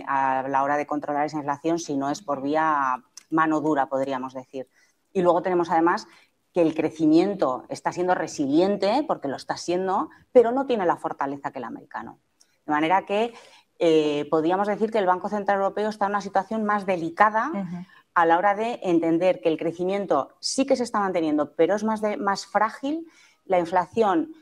a la hora de controlar esa inflación si no es por vía mano dura, podríamos decir. Y luego tenemos además que el crecimiento está siendo resiliente, porque lo está siendo, pero no tiene la fortaleza que el americano. De manera que podríamos decir que el Banco Central Europeo está en una situación más delicada a la hora de entender que el crecimiento sí que se está manteniendo, pero es más frágil, la inflación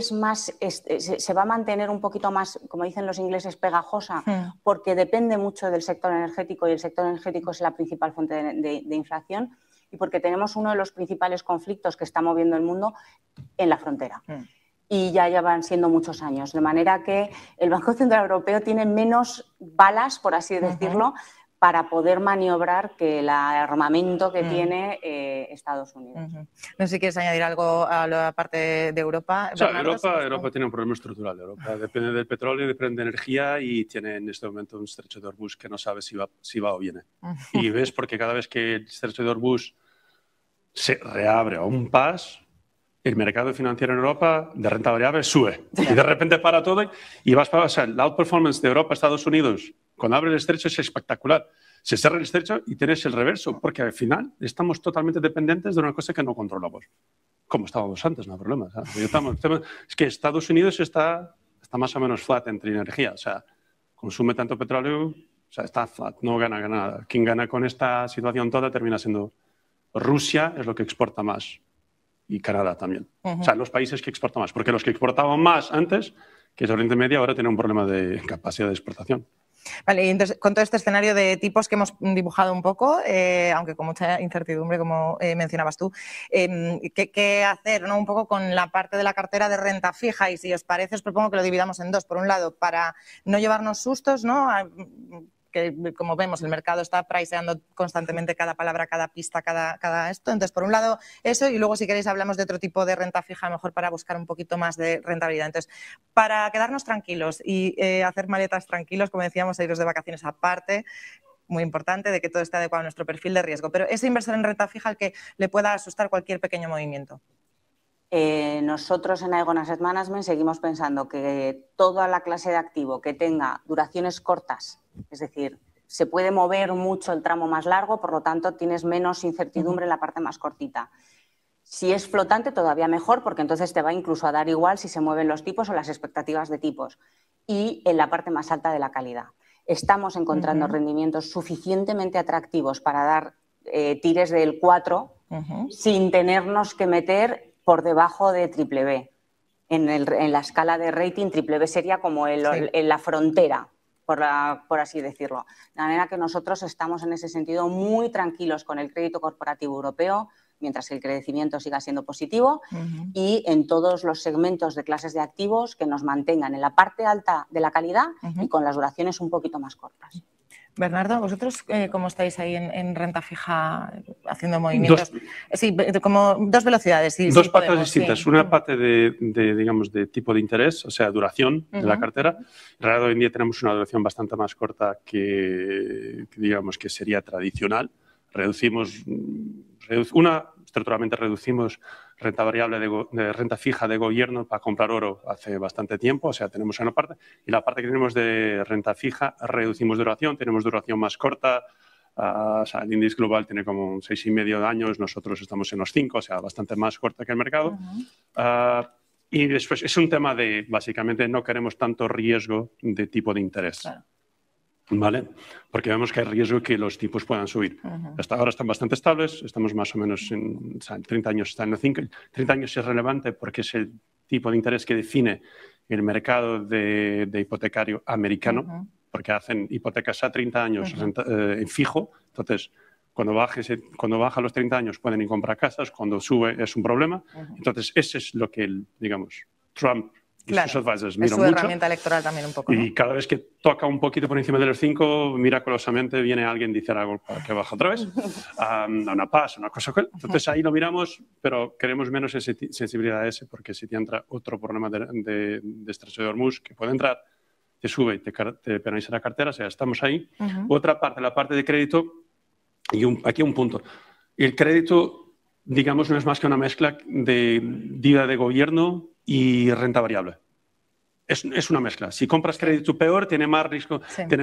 se va a mantener un poquito más, como dicen los ingleses, pegajosa, porque depende mucho del sector energético y el sector energético es la principal fuente de inflación y porque tenemos uno de los principales conflictos que está moviendo el mundo en la frontera. Y ya llevan siendo muchos años, de manera que el Banco Central Europeo tiene menos balas, por así decirlo, para poder maniobrar que el armamento que tiene Estados Unidos. No sé si quieres añadir algo a la parte de Europa. O sea, Europa tiene un problema estructural. Europa depende del petróleo, depende de energía y tiene en este momento un estrecho de Hormuz que no sabe si va o viene. Y ves porque cada vez que el estrecho de Hormuz se reabre a un pas, el mercado financiero en Europa de renta variable sube. Y de repente para todo y vas para... O sea, la outperformance de Europa a Estados Unidos cuando abre el estrecho es espectacular. Se cierra el estrecho y tienes el reverso, porque al final estamos totalmente dependientes de una cosa que no controlamos. Como estábamos antes, no hay problema. Es que Estados Unidos está más o menos flat entre energía. O sea, consume tanto petróleo, o sea, está flat, no gana nada. Quien gana con esta situación toda termina siendo Rusia, es lo que exporta más. Y Canadá también. O sea, los países que exportan más. Porque los que exportaban más antes, que es Oriente Medio, ahora tienen un problema de capacidad de exportación. Vale, y entonces con todo este escenario de tipos que hemos dibujado un poco, aunque con mucha incertidumbre, como mencionabas tú, ¿qué hacer, ¿no? Un poco con la parte de la cartera de renta fija? Y si os parece, os propongo que lo dividamos en dos. Por un lado, para no llevarnos sustos, ¿no? Que como vemos el mercado está priceando constantemente cada palabra, cada pista, cada esto. Entonces, por un lado eso y luego si queréis hablamos de otro tipo de renta fija mejor para buscar un poquito más de rentabilidad. Entonces, para quedarnos tranquilos y hacer maletas tranquilos, como decíamos, iros de vacaciones aparte, muy importante de que todo esté adecuado a nuestro perfil de riesgo, pero ese inversor en renta fija al que le pueda asustar cualquier pequeño movimiento. Nosotros en Aegon Asset Management seguimos pensando que toda la clase de activo que tenga duraciones cortas, es decir, se puede mover mucho el tramo más largo, por lo tanto tienes menos incertidumbre en la parte más cortita. Si es flotante todavía mejor porque entonces te va incluso a dar igual si se mueven los tipos o las expectativas de tipos. Y en la parte más alta de la calidad. Estamos encontrando rendimientos suficientemente atractivos para dar tires del 4 sin tenernos que meter por debajo de BBB. En la escala de rating, BBB sería como en la frontera, por así decirlo. De manera que nosotros estamos en ese sentido muy tranquilos con el crédito corporativo europeo, mientras el crecimiento siga siendo positivo y en todos los segmentos de clases de activos que nos mantengan en la parte alta de la calidad y con las duraciones un poquito más cortas. Bernardo, ¿vosotros cómo estáis ahí en renta fija haciendo movimientos? Sí, como dos velocidades. Dos partes distintas. Sí. Una parte digamos, de tipo de interés, o sea, duración de la cartera. En realidad, hoy en día tenemos una duración bastante más corta que digamos, que sería tradicional. Estructuralmente reducimos renta variable de renta fija de gobierno para comprar oro hace bastante tiempo, o sea, tenemos una parte. Y la parte que tenemos de renta fija, reducimos duración, tenemos duración más corta. O sea, el índice global tiene como 6,5 años, nosotros estamos en los 5, o sea, bastante más corta que el mercado. Y después es un tema de, básicamente, no queremos tanto riesgo de tipo de interés. Claro. ¿Vale? Porque vemos que hay riesgo que los tipos puedan subir. Hasta ahora están bastante estables, estamos más o menos en 30 años, está en los 5. 30 años es relevante porque es el tipo de interés que define el mercado de hipotecario americano, porque hacen hipotecas a 30 años en fijo. Entonces, cuando baja los 30 años pueden ir a comprar casas, cuando sube es un problema. Entonces, ese es lo que, digamos, Trump... Claro, es su herramienta electoral también un poco, ¿no? Y cada vez que toca un poquito por encima de los 5, miraculosamente viene alguien y dice algo para que baje otra vez, una paz, una cosa. Entonces ahí lo miramos, pero queremos menos sensibilidad a ese, porque si te entra otro problema de estrecho de Hormuz que puede entrar, te sube y te penaliza la cartera, o sea, estamos ahí. Otra parte, la parte de crédito, y aquí un punto. El crédito, digamos, no es más que una mezcla de deuda de gobierno y renta variable. Es una mezcla. Si compras crédito peor, tiene más riesgo.